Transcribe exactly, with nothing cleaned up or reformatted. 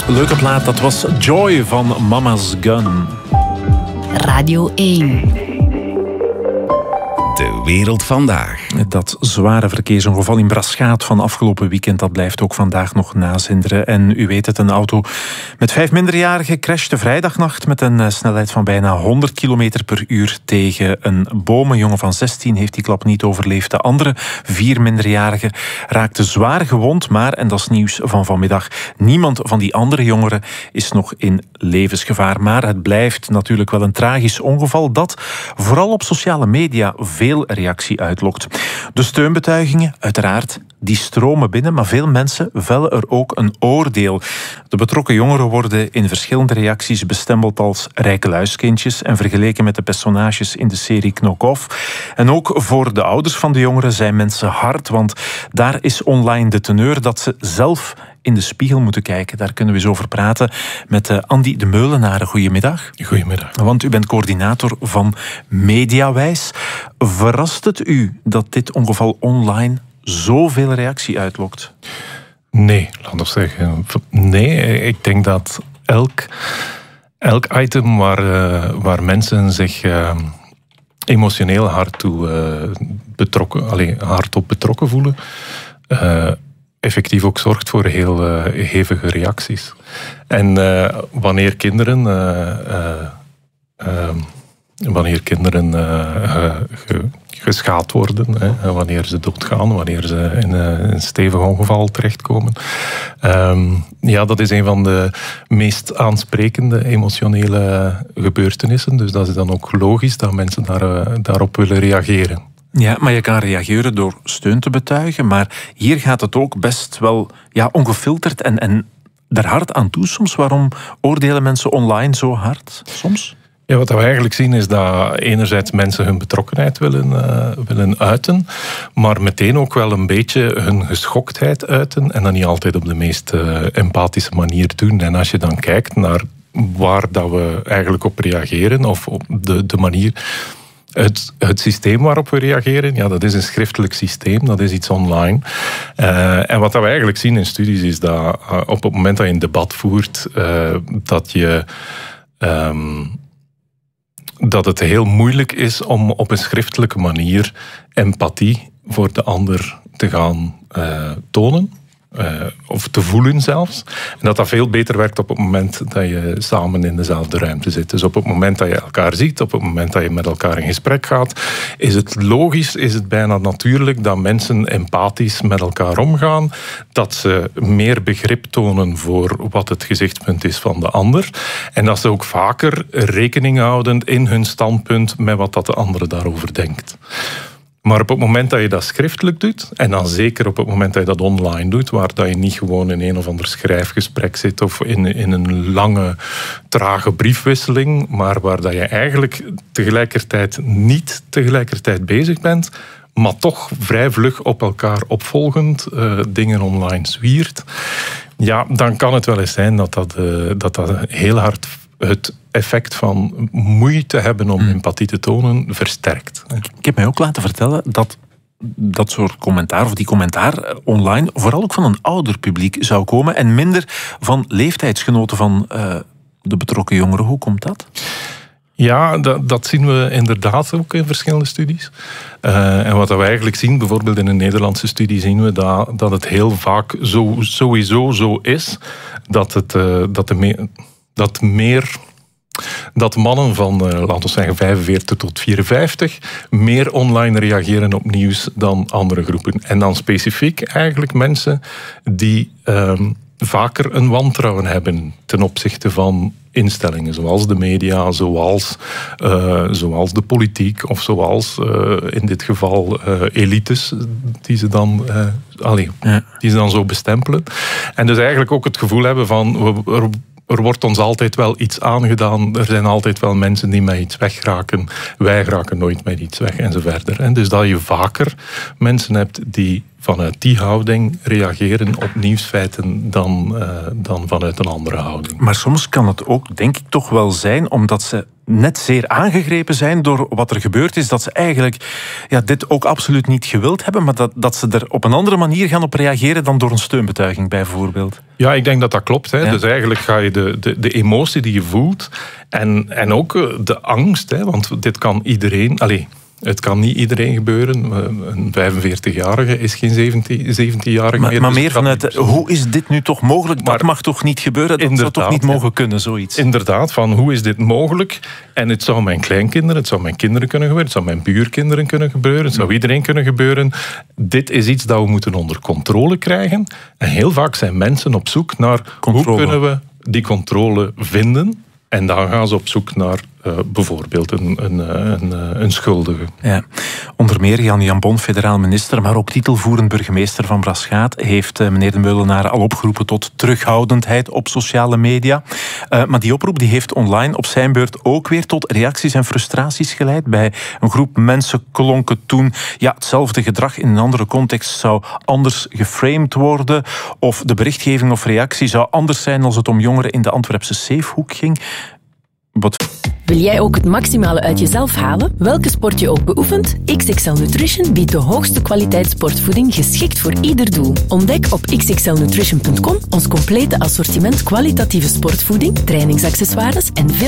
Leuke plaat, dat was Joy van Mama's Gun. Radio één. De wereld vandaag. Dat zware verkeersongeval in Braschaat van afgelopen weekend, dat blijft ook vandaag nog nazinderen. En u weet het, een auto met vijf minderjarigen crashte vrijdagnacht met een snelheid van bijna honderd kilometer per uur tegen een boom. Een jongen van zestien heeft die klap niet overleefd. De andere vier minderjarigen raakten zwaar gewond, maar, en dat is nieuws van vanmiddag, niemand van die andere jongeren is nog in levensgevaar. Maar het blijft natuurlijk wel een tragisch ongeval dat vooral op sociale media veel reactie uitlokt. De steunbetuigingen, uiteraard, die stromen binnen, maar veel mensen vellen er ook een oordeel. De betrokken jongeren worden in verschillende reacties bestempeld als rijke luiskindjes en vergeleken met de personages in de serie Knock-Off. En ook voor de ouders van de jongeren zijn mensen hard, want daar is online de teneur dat ze zelf in de spiegel moeten kijken. Daar kunnen we eens over praten met uh, Andy de Meulenaar. Goedemiddag. Goedemiddag. Want u bent coördinator van Mediawijs. Verrast het u dat dit ongeval online zoveel reactie uitlokt? Nee, laat ons zeggen. Nee, ik denk dat elk, elk item waar, uh, waar mensen zich uh, emotioneel hard, toe, uh, betrokken, allez, hard op betrokken voelen, uh, effectief ook zorgt voor heel uh, hevige reacties. En uh, wanneer kinderen... Uh, uh, uh, wanneer kinderen uh, ge, geschaad worden, hè, wanneer ze doodgaan, wanneer ze in uh, een stevig ongeval terechtkomen. Um, ja, dat is een van de meest aansprekende emotionele gebeurtenissen. Dus dat is dan ook logisch dat mensen daar, uh, daarop willen reageren. Ja, maar je kan reageren door steun te betuigen, maar hier gaat het ook best wel ja, ongefilterd en, en daar hard aan toe soms. Waarom oordelen mensen online zo hard soms? Ja, wat we eigenlijk zien is dat enerzijds mensen hun betrokkenheid willen, uh, willen uiten, maar meteen ook wel een beetje hun geschoktheid uiten en dat niet altijd op de meest uh, empathische manier doen. En als je dan kijkt naar waar dat we eigenlijk op reageren, of op de, de manier... Het, het systeem waarop we reageren, ja, dat is een schriftelijk systeem, dat is iets online. Uh, en wat we eigenlijk zien in studies is dat uh, op het moment dat je een debat voert, uh, dat je... Um, dat het heel moeilijk is om op een schriftelijke manier empathie voor de ander te gaan uh, tonen. Uh, of te voelen zelfs. En dat dat veel beter werkt op het moment dat je samen in dezelfde ruimte zit. Dus op het moment dat je elkaar ziet, op het moment dat je met elkaar in gesprek gaat, is het logisch, is het bijna natuurlijk dat mensen empathisch met elkaar omgaan, dat ze meer begrip tonen voor wat het gezichtspunt is van de ander en dat ze ook vaker rekening houden in hun standpunt met wat dat de andere daarover denkt. Maar op het moment dat je dat schriftelijk doet, en dan zeker op het moment dat je dat online doet, waar dat je niet gewoon in een of ander schrijfgesprek zit of in, in een lange, trage briefwisseling, maar waar dat je eigenlijk tegelijkertijd niet tegelijkertijd bezig bent, maar toch vrij vlug op elkaar opvolgend uh, dingen online zwiert, ja, dan kan het wel eens zijn dat dat, uh, dat, dat heel hard het effect van moeite hebben om empathie te tonen versterkt. Ik heb mij ook laten vertellen dat dat soort commentaar, of die commentaar online, vooral ook van een ouder publiek zou komen en minder van leeftijdsgenoten van uh, de betrokken jongeren. Hoe komt dat? Ja, dat, dat zien we inderdaad ook in verschillende studies. Uh, en wat we eigenlijk zien, bijvoorbeeld in een Nederlandse studie, zien we dat, dat het heel vaak zo, sowieso zo is dat, het, uh, dat, de me, dat meer... dat mannen van, laten we zeggen, vijfenveertig tot vierenvijftig meer online reageren op nieuws dan andere groepen. En dan specifiek eigenlijk mensen die um, vaker een wantrouwen hebben ten opzichte van instellingen, zoals de media, zoals, uh, zoals de politiek of zoals uh, in dit geval uh, elites die ze dan uh, allee, ja. die ze dan zo bestempelen. En dus eigenlijk ook het gevoel hebben van we, er wordt ons altijd wel iets aangedaan. Er zijn altijd wel mensen die met iets wegraken. Wij raken nooit met iets weg en zo verder. En dus dat je vaker mensen hebt die vanuit die houding reageren op nieuwsfeiten dan, uh, dan vanuit een andere houding. Maar soms kan het ook, denk ik, toch wel zijn, omdat ze net zeer aangegrepen zijn door wat er gebeurd is, dat ze eigenlijk ja, dit ook absoluut niet gewild hebben, maar dat, dat ze er op een andere manier gaan op reageren dan door een steunbetuiging bijvoorbeeld. Ja, ik denk dat dat klopt. Hè. Ja. Dus eigenlijk ga je de, de, de emotie die je voelt en, en ook de angst, hè, want dit kan iedereen... Allez, het kan niet iedereen gebeuren. Een vijfenveertigjarige is geen zeventien-jarige maar, meer. Maar dus meer vanuit, de, hoe is dit nu toch mogelijk? Maar dat mag toch niet gebeuren? Dat zou toch niet mogen kunnen, zoiets? Inderdaad, van hoe is dit mogelijk? En het zou mijn kleinkinderen, het zou mijn kinderen kunnen gebeuren, het zou mijn buurkinderen kunnen gebeuren, het zou iedereen kunnen gebeuren. Dit is iets dat we moeten onder controle krijgen. En heel vaak zijn mensen op zoek naar controle. Hoe kunnen we die controle vinden? En dan gaan ze op zoek naar uh, bijvoorbeeld een, een, een, een schuldige. Ja. Onder meer Jan Jambon, federaal minister, maar ook titelvoerend burgemeester van Braschaat, heeft uh, meneer De Meulenaar al opgeroepen tot terughoudendheid op sociale media. Uh, maar die oproep die heeft online op zijn beurt ook weer tot reacties en frustraties geleid. Bij een groep mensen klonk het toen, ja, hetzelfde gedrag in een andere context zou anders geframed worden, of de berichtgeving of reactie zou anders zijn als het om jongeren in de Antwerpse Safehoek ging. Wat... Wil jij ook het maximale uit jezelf halen? Welke sport je ook beoefent, X X L Nutrition biedt de hoogste kwaliteit sportvoeding geschikt voor ieder doel. Ontdek op x x l nutrition punt com ons complete assortiment kwalitatieve sportvoeding, trainingsaccessoires en veel